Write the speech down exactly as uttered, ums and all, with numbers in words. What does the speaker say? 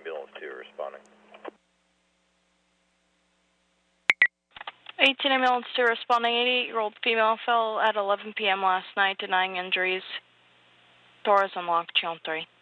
ambulance two responding. eighteen ambulance two responding. eighty-eight-year-old female fell at eleven p m last night, denying injuries. Door is unlocked, channel three.